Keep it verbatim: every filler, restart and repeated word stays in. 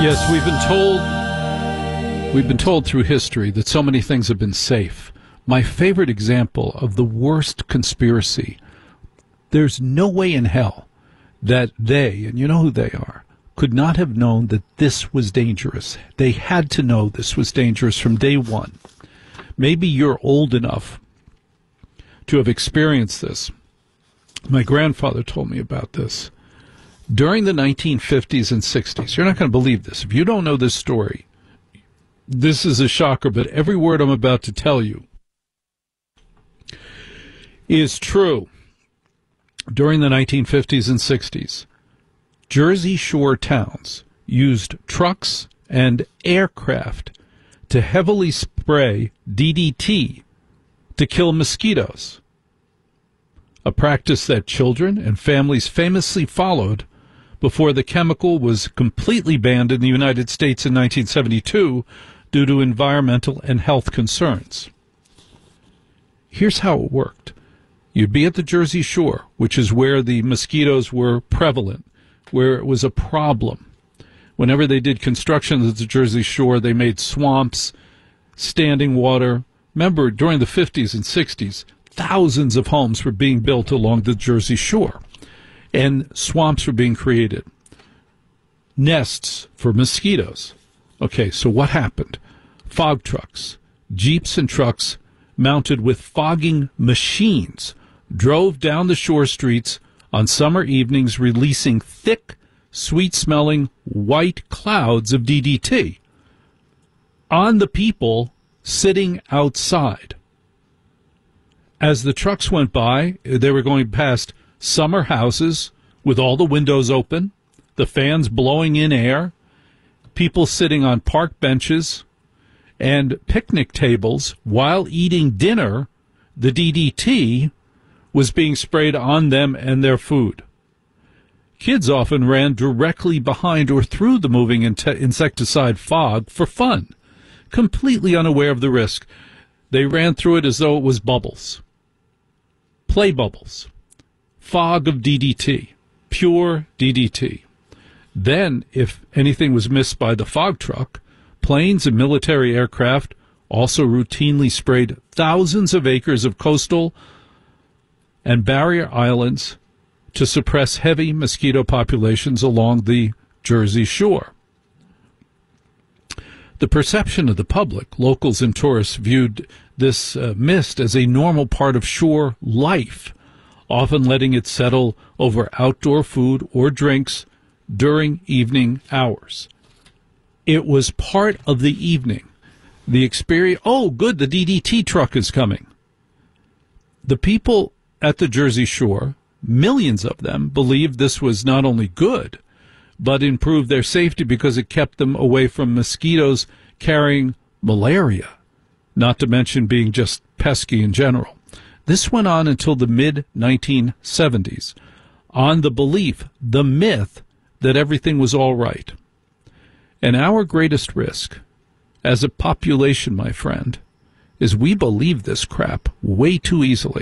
Yes, we've been told we've been told through history that so many things have been safe. My favorite example of the worst conspiracy, there's no way in hell that they, and you know who they are, could not have known that this was dangerous. They had to know this was dangerous from day one. Maybe you're old enough to have experienced this. My grandfather told me about this. During the nineteen fifties and sixties, you're not going to believe this. If you don't know this story, this is a shocker, but every word I'm about to tell you is true. During the nineteen fifties and sixties, Jersey Shore towns used trucks and aircraft to heavily spray D D T to kill mosquitoes, a practice that children and families famously followed before the chemical was completely banned in the United States in nineteen seventy-two due to environmental and health concerns. Here's how it worked. You'd be at the Jersey Shore, which is where the mosquitoes were prevalent, where it was a problem. Whenever they did construction at the Jersey Shore, they made swamps, standing water. Remember, during the fifties and sixties, thousands of homes were being built along the Jersey Shore, and swamps were being created. Nests for mosquitoes. Okay, so what happened? Fog trucks, jeeps and trucks mounted with fogging machines drove down the shore streets on summer evenings, releasing thick, sweet-smelling white clouds of D D T on the people sitting outside. As the trucks went by, they were going past summer houses with all the windows open, the fans blowing in air, people sitting on park benches and picnic tables while eating dinner. The D D T was being sprayed on them and their food. Kids often ran directly behind or through the moving insecticide fog for fun, completely unaware of the risk. They ran through it as though it was bubbles. Play bubbles. Fog of D D T. Pure D D T. Then, if anything was missed by the fog truck, planes and military aircraft also routinely sprayed thousands of acres of coastal and barrier islands to suppress heavy mosquito populations along the Jersey Shore. The perception of the public, locals and tourists, viewed this uh, mist as a normal part of shore life, often letting it settle over outdoor food or drinks during evening hours. It was part of the evening. The experience, oh, good, the D D T truck is coming. The people at the Jersey Shore, millions of them, believed this was not only good, but improved their safety because it kept them away from mosquitoes carrying malaria, not to mention being just pesky in general. This went on until the mid nineteen seventies, on the belief, the myth, that everything was all right. And our greatest risk, as a population, my friend, is we believe this crap way too easily.